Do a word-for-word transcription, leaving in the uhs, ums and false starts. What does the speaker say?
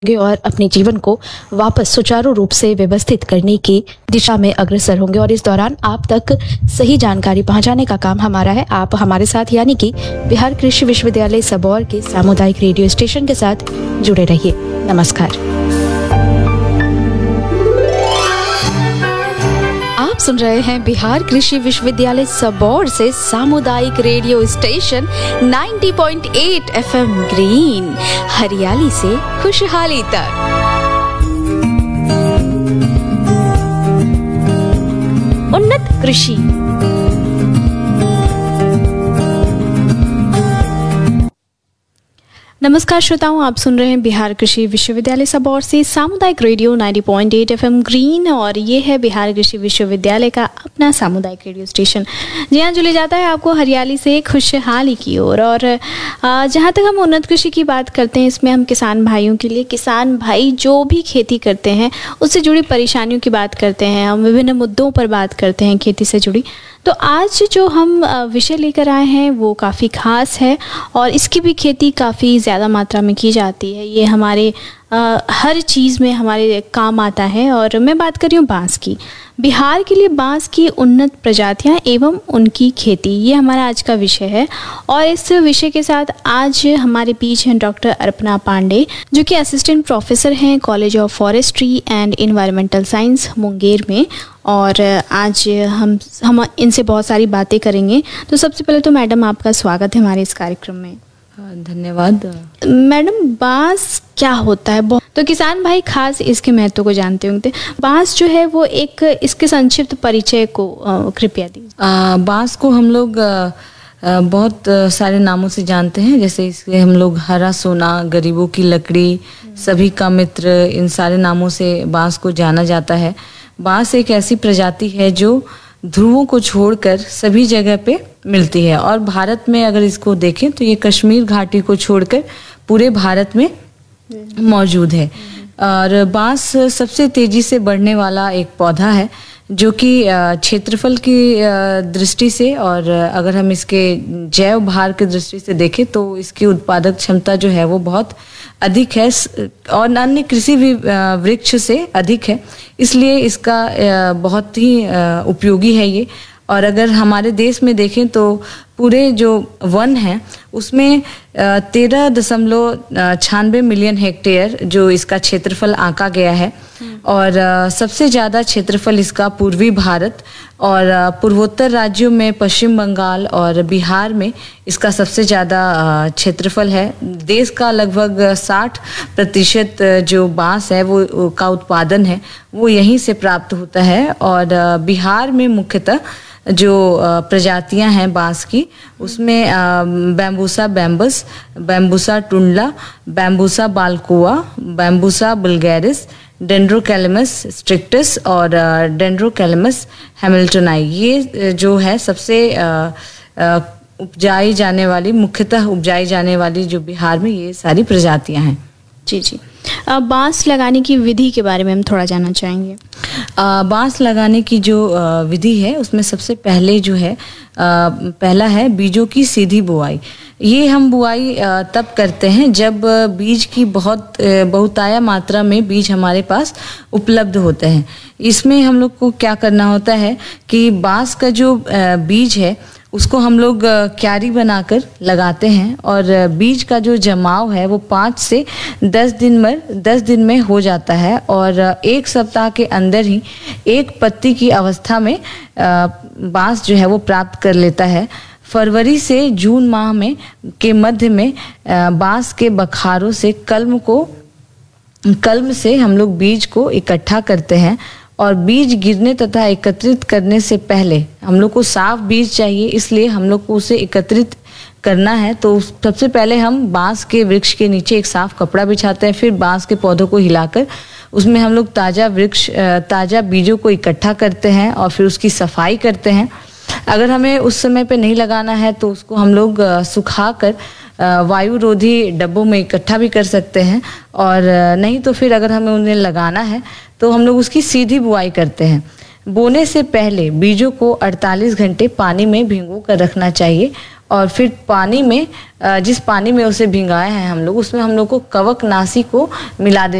और अपने जीवन को वापस सुचारू रूप से व्यवस्थित करने की दिशा में अग्रसर होंगे और इस दौरान आप तक सही जानकारी पहुंचाने का काम हमारा है। आप हमारे साथ यानी कि बिहार कृषि विश्वविद्यालय सबौर के सामुदायिक रेडियो स्टेशन के साथ जुड़े रहिए। नमस्कार। आप सुन रहे हैं बिहार कृषि विश्वविद्यालय सबौर से सामुदायिक रेडियो स्टेशन नब्बे पॉइंट आठ एफएम ग्रीन, हरियाली से खुशहाली तक। उन्नत कृषि। नमस्कार श्रोताओं, आप सुन रहे हैं बिहार कृषि विश्वविद्यालय सबौर से सामुदायिक रेडियो नब्बे पॉइंट आठ एफएम ग्रीन और ये है बिहार कृषि विश्वविद्यालय का अपना सामुदायिक रेडियो स्टेशन, जहाँ जो ले जाता है आपको हरियाली से खुशहाली की ओर। और, और जहाँ तक हम उन्नत कृषि की बात करते हैं, इसमें हम किसान भाइयों के लिए, किसान भाई जो भी खेती करते हैं उससे जुड़ी परेशानियों की बात करते हैं, हम विभिन्न मुद्दों पर बात करते हैं खेती से जुड़ी। तो आज जो हम विषय लेकर आए हैं वो काफ़ी खास है और इसकी भी खेती काफ़ी ज़्यादा मात्रा में की जाती है। ये हमारे आ, हर चीज़ में हमारे काम आता है और मैं बात कर रही हूँ बांस की। बिहार के लिए बांस की उन्नत प्रजातियाँ एवं उनकी खेती, ये हमारा आज का विषय है। और इस विषय के साथ आज हमारे बीच हैं डॉक्टर अर्पणा पांडे, जो कि असिस्टेंट प्रोफेसर हैं college of forestry and environmental science Munger में। और आज हम हम इनसे बहुत सारी बातें करेंगे। तो सबसे पहले तो मैडम आपका स्वागत है हमारे इस कार्यक्रम में। धन्यवाद। मैडम, बांस क्या होता है? तो किसान भाई खास इसके महत्व को जानते होंगे। बांस जो है वो एक, इसके संक्षिप्त परिचय को कृपया दीजिए। बांस को हम लोग आ, बहुत सारे नामों से जानते हैं, जैसे इसके हम लोग हरा सोना, गरीबों की लकड़ी, सभी का मित्र, इन सारे नामों से बांस को जाना जाता है। बांस एक ऐसी प्रजाति है जो ध्रुवों को छोड़कर सभी जगह पे मिलती है और भारत में अगर इसको देखें तो ये कश्मीर घाटी को छोड़कर पूरे भारत में मौजूद है। और बांस सबसे तेजी से बढ़ने वाला एक पौधा है जो कि क्षेत्रफल की दृष्टि से और अगर हम इसके जैव भार की दृष्टि से देखें तो इसकी उत्पादक क्षमता जो है वो बहुत अधिक है और अन्य कृषि वृक्ष से अधिक है, इसलिए इसका बहुत ही उपयोगी है ये। और अगर हमारे देश में देखें तो पूरे जो वन है उसमें तेरह दशमलव छियानवे मिलियन हेक्टेयर जो इसका क्षेत्रफल आंका गया है और सबसे ज़्यादा क्षेत्रफल इसका पूर्वी भारत और पूर्वोत्तर राज्यों में पश्चिम बंगाल और बिहार में इसका सबसे ज़्यादा क्षेत्रफल है। देश का लगभग साठ प्रतिशत जो बांस है वो का उत्पादन है वो यहीं से प्राप्त होता है। और बिहार में मुख्यतः जो प्रजातियां हैं बांस की उसमें बैम्बूसा बैम्बस, बैम्बूसा टुंडला, बैम्बूसा बालकोआ, बैम्बूसा बुल्गैरिस, डेंड्रोकैलेमस स्ट्रिक्टस और डेंड्रोकैलेमस हैमिल्टनाई, ये जो है सबसे उपजाई जाने वाली, मुख्यतः उपजाई जाने वाली जो बिहार में ये सारी प्रजातियां हैं। जी जी। बांस लगाने की विधि के बारे में हम थोड़ा जानना चाहेंगे। बांस लगाने की जो विधि है उसमें सबसे पहले जो है आ, पहला है बीजों की सीधी बुआई। ये हम बुआई तब करते हैं जब बीज की बहुत बहुताया मात्रा में बीज हमारे पास उपलब्ध होते हैं। इसमें हम लोग को क्या करना होता है कि बांस का जो बीज है उसको हम लोग क्यारी बनाकर लगाते हैं और बीज का जो जमाव है वो पाँच से दस दिन में दस दिन में हो जाता है और एक सप्ताह के अंदर ही एक पत्ती की अवस्था में बांस जो है वो प्राप्त कर लेता है। फरवरी से जून माह में के मध्य में बांस के बखारों से कलम को कलम से हम लोग बीज को इकट्ठा करते हैं और बीज गिरने तथा एकत्रित करने से पहले हम लोग को साफ बीज चाहिए, इसलिए हम लोग को उसे एकत्रित करना है। तो सबसे पहले हम बांस के वृक्ष के नीचे एक साफ कपड़ा बिछाते हैं, फिर बांस के पौधों को हिलाकर उसमें हम लोग ताज़ा वृक्ष ताज़ा बीजों को इकट्ठा करते हैं और फिर उसकी सफाई करते हैं। अगर हमें उस समय पे नहीं लगाना है तो उसको हम लोग सुखा कर वायुरोधी डब्बों में इकट्ठा भी कर सकते हैं और नहीं तो फिर अगर हमें उन्हें लगाना है तो हम लोग उसकी सीधी बुआई करते हैं। बोने से पहले बीजों को अड़तालीस घंटे पानी में भिगो कर रखना चाहिए और फिर पानी में, जिस पानी में उसे भिंगाए हैं हम लोग, उसमें हम लोग को कवकनाशी को मिला दे